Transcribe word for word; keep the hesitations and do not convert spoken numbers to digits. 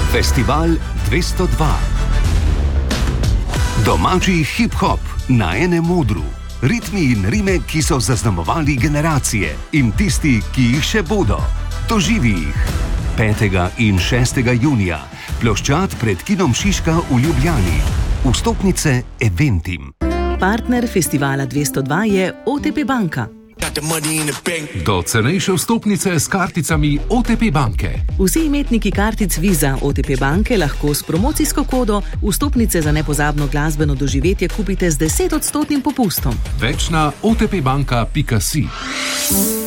Festival dvesto dva. Domači hip-hop na enem odru. Ritmi in rime, ki so zaznamovali generacije in tisti, ki jih še bodo. Doživi jih. petega in šestega junija. Ploščad pred kinom Šiška v Ljubljani. Vstopnice Eventim. Partner festivala dvesto dva je O T P banka. Do cenejše vstopnice s karticami O T P banke. Vsi imetniki kartic Visa O T P banke lahko s promocijsko kodo vstopnice za nepozabno glasbeno doživetje kupite z desetodstotnim popustom. Več na o t p banka pika si.